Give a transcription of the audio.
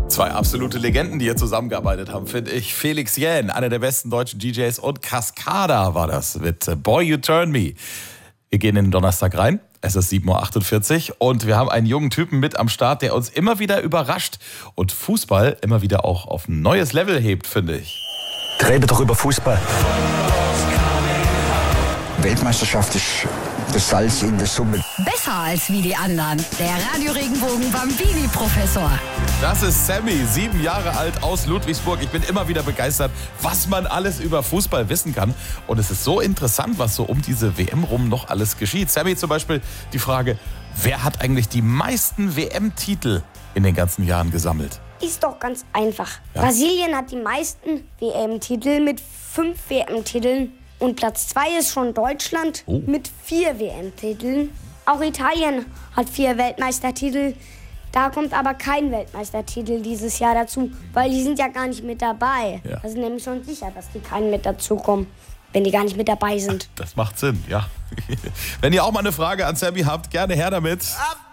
Zwei absolute Legenden, die hier zusammengearbeitet haben, finde ich. Felix Jähn, einer der besten deutschen DJs, und Cascada war das mit Boy You Turn Me. Wir gehen in den Donnerstag rein. Es ist 7.48 Uhr und wir haben einen jungen Typen mit am Start, der uns immer wieder überrascht und Fußball immer wieder auch auf ein neues Level hebt, finde ich. Rede doch über Fußball. Weltmeisterschaft ist das Salz in der Suppe. Besser als wie die anderen. Der Radio-Regenbogen Bambini-Professor. Das ist Sammy, 7 Jahre alt, aus Ludwigsburg. Ich bin immer wieder begeistert, was man alles über Fußball wissen kann. Und es ist so interessant, was so um diese WM rum noch alles geschieht. Sammy, zum Beispiel die Frage, wer hat eigentlich die meisten WM-Titel in den ganzen Jahren gesammelt? Ist doch ganz einfach. Ja. Brasilien hat die meisten WM-Titel mit 5 WM-Titeln. Und Platz 2 ist schon Deutschland mit 4 WM-Titeln. Auch Italien hat 4 Weltmeistertitel. Da kommt aber kein Weltmeistertitel dieses Jahr dazu, weil die sind ja gar nicht mit dabei. Ja. Das ist nämlich schon sicher, dass die keinen mit dazukommen, wenn die gar nicht mit dabei sind. Das macht Sinn, ja. Wenn ihr auch mal eine Frage an Sammy habt, gerne her damit.